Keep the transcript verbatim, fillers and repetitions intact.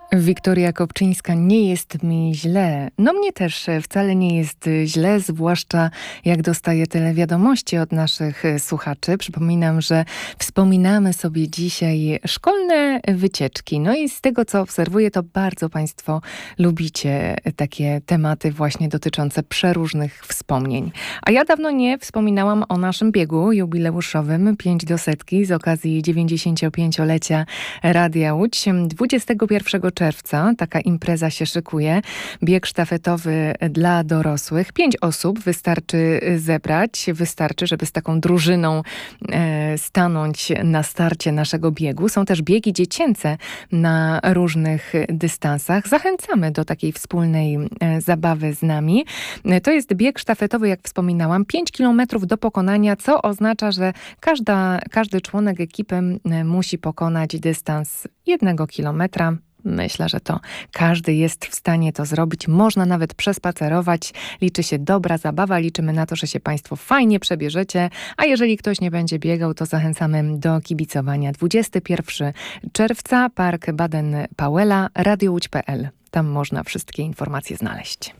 Wiktoria Kopczyńska, nie jest mi źle. No mnie też wcale nie jest źle, zwłaszcza jak dostaję tyle wiadomości od naszych słuchaczy. Przypominam, że wspominamy sobie dzisiaj szkolne wycieczki. No i z tego, co obserwuję, to bardzo Państwo lubicie takie tematy właśnie dotyczące przeróżnych wspomnień. A ja dawno nie wspominałam o naszym biegu jubileuszowym pięć do setki z okazji dziewięćdziesięciopięciolecia Radia Łódź. dwudziestego pierwszego czerwca taka impreza się szykuje. Bieg sztafetowy dla dorosłych. Pięć osób wystarczy zebrać. Wystarczy, żeby z taką drużyną e, stanąć na starcie naszego biegu. Są też biegi dziecięce na różnych dystansach. Zachęcamy do takiej wspólnej e, zabawy z nami. E, to jest bieg sztafetowy, jak wspominałam, pięć kilometrów do pokonania, co oznacza, że każda, każdy członek ekipy e, musi pokonać dystans jednego kilometra. Myślę, że to każdy jest w stanie to zrobić. Można nawet przespacerować. Liczy się dobra zabawa. Liczymy na to, że się Państwo fajnie przebierzecie. A jeżeli ktoś nie będzie biegał, to zachęcamy do kibicowania. dwudziestego pierwszego czerwca, Park Baden-Powella, radio łódź kropka p l. Tam można wszystkie informacje znaleźć.